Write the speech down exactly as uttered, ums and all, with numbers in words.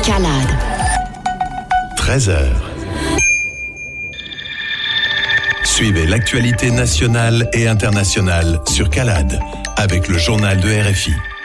Calade. treize heures. Suivez l'actualité nationale et internationale sur Calade avec le journal de R F I.